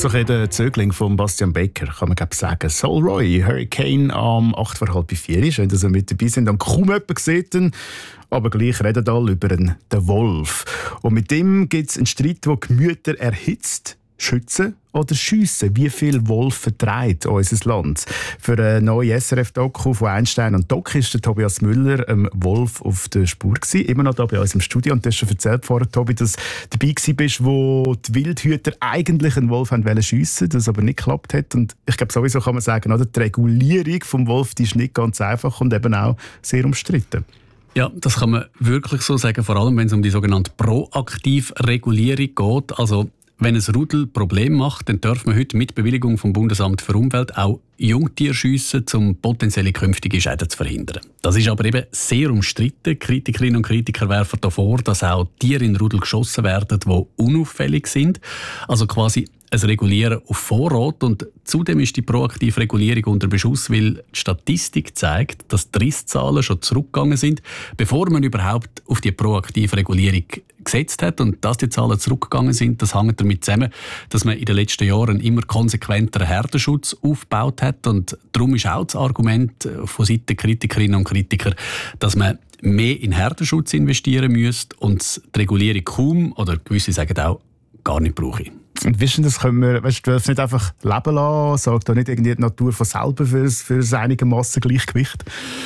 So der Zögling von Bastian Becker, kann man sagen. Sol Roy, Hurricane am 3:45. Schön, dass ihr mit dabei sind. Dann kaum jemand gesehen, aber gleich reden alle über den Wolf. Und mit dem gibt es einen Streit, der Gemüter erhitzt. Schützen oder schiessen? Wie viel Wolf vertreibt unser Land? Für eine neue SRF-Doku von Einstein und Doc ist der Tobias Müller Wolf auf der Spur gewesen. Immer noch da bei uns im Studio. Und du hast schon erzählt vorher, Tobi, dass du dabei warst, wo die Wildhüter eigentlich einen Wolf schiessen wollten, das aber nicht geklappt hat. Und ich glaube, sowieso kann man sagen, oder? Die Regulierung des Wolf die ist nicht ganz einfach und eben auch sehr umstritten. Ja, das kann man wirklich so sagen, vor allem wenn es um die sogenannte Proaktivregulierung geht. Also wenn ein Rudel Probleme macht, dann darf man heute mit Bewilligung vom Bundesamt für Umwelt auch Jungtiere schiessen, um potenzielle künftige Schäden zu verhindern. Das ist aber eben sehr umstritten. Kritikerinnen und Kritiker werfen davor, dass auch Tiere in Rudel geschossen werden, die unauffällig sind. Also quasi ein Regulieren auf Vorrat. Und zudem ist die proaktive Regulierung unter Beschuss, weil die Statistik zeigt, dass die Risszahlen schon zurückgegangen sind, bevor man überhaupt auf die proaktive Regulierung gesetzt hat. Und dass die Zahlen zurückgegangen sind, das hängt damit zusammen, dass man in den letzten Jahren einen immer konsequenteren Herdenschutz aufgebaut hat. Und darum ist auch das Argument von Seiten der Kritikerinnen und Kritiker, dass man mehr in Herdenschutz investieren müsste und die Regulierung kaum, oder gewisse sagen auch, gar nicht brauche. Und wissen, das können wir, weißt, du darfst nicht einfach leben lassen, sagt da nicht irgendwie die Natur von selber für ein einigermaßen Gleichgewicht?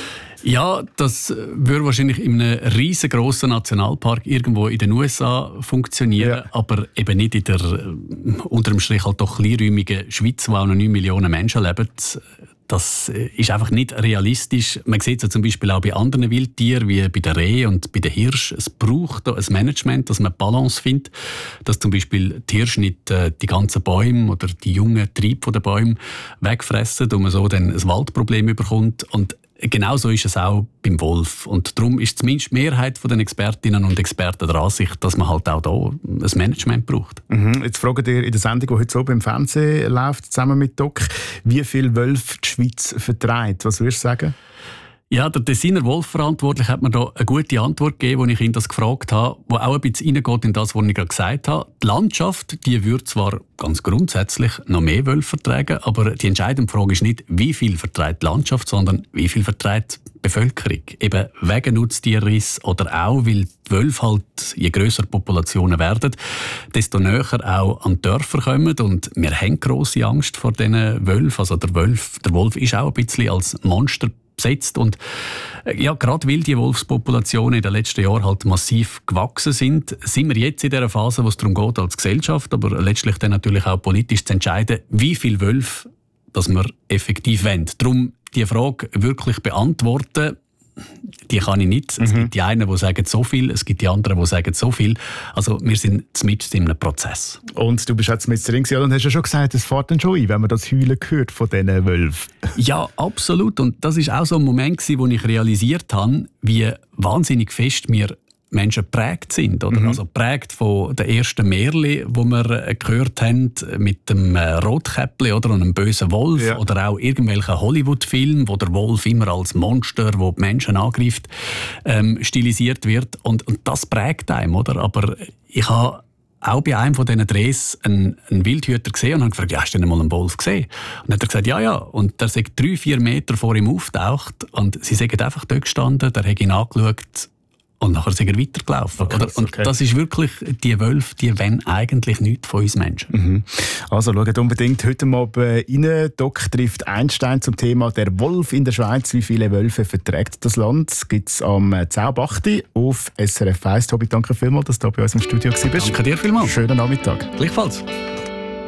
Ja, das würde wahrscheinlich in einem riesengroßen Nationalpark irgendwo in den USA funktionieren, ja. Aber eben nicht in der unter dem Strich halt doch kleinräumigen Schweiz, wo auch noch 9 Millionen Menschen leben. Das ist einfach nicht realistisch. Man sieht es ja zum Beispiel auch bei anderen Wildtieren, wie bei den Rehen und bei den Hirschen. Es braucht ein Management, dass man Balance findet, dass zum Beispiel die Hirsche nicht die ganzen Bäume oder die jungen Triebe der Bäume wegfressen und man so dann ein Waldproblem bekommt. Und genauso ist es auch beim Wolf. Und darum ist zumindest die Mehrheit der Expertinnen und Experten der Ansicht, dass man halt auch hier ein Management braucht. Jetzt fragen ihr in der Sendung, die heute so beim Fernsehen läuft, zusammen mit Doc, wie viele Wölfe die Schweiz vertreibt. Was würdest du sagen? Ja, der Tessiner Wolfverantwortliche hat mir da eine gute Antwort gegeben, als ich ihn das gefragt habe, die auch ein bisschen reingeht in das, was ich gerade gesagt habe. Die Landschaft, die würde zwar ganz grundsätzlich noch mehr Wölfe vertragen, aber die entscheidende Frage ist nicht, wie viel vertreibt die Landschaft, sondern wie viel vertreibt die Bevölkerung. Eben wegen Nutztierriss oder auch, weil die Wölfe halt, je grösser Populationen werden, desto näher auch an die Dörfer kommen. Und wir haben grosse Angst vor diesen Wölfen. Also der Wolf ist auch ein bisschen als Monster besetzt. Und ja, gerade weil die Wolfspopulationen in den letzten Jahren halt massiv gewachsen sind wir jetzt in dieser Phase, wo es darum geht, als Gesellschaft, aber letztlich dann natürlich auch politisch zu entscheiden, wie viele Wölfe dass wir effektiv wollen. Darum die Frage wirklich beantworten, die kann ich nicht. Es gibt die einen, die sagen so viel, es gibt die anderen, die sagen so viel. Also wir sind mitten in einem Prozess. Und du bist jetzt mit drin und hast ja schon gesagt, es fährt dann schon ein, wenn man das Heulen hört von diesen Wölfen. Ja, absolut. Und das war auch so ein Moment, wo ich realisiert habe, wie wahnsinnig fest wir Menschen geprägt sind. Oder? Also geprägt von den ersten Märchen, die wir gehört haben, mit dem Rotkäppli oder einem bösen Wolf. Ja. Oder auch irgendwelchen Hollywood-Filmen, wo der Wolf immer als Monster, das die Menschen angreift, stilisiert wird. Und das prägt einem. Oder? Aber ich habe auch bei einem von diesen Drehs einen Wildhüter gesehen und habe gefragt, ja, hast du denn mal einen Wolf gesehen? Und dann hat er gesagt, ja. Und der ist 3-4 Meter vor ihm auftaucht und sie sind einfach dort gestanden, der hat ihn angeschaut. Und nachher sind wir weitergelaufen. Okay, und das ist wirklich, die Wölfe, die wollen eigentlich nichts von uns Menschen. Also schaut unbedingt heute mal rein. Doc trifft Einstein zum Thema «Der Wolf in der Schweiz». Wie viele Wölfe verträgt das Land? Das gibt es am 10.8. auf SRF 1. Tobi, danke vielmals, dass du bei uns im Studio warst. Danke dir vielmals. Schönen Nachmittag. Gleichfalls.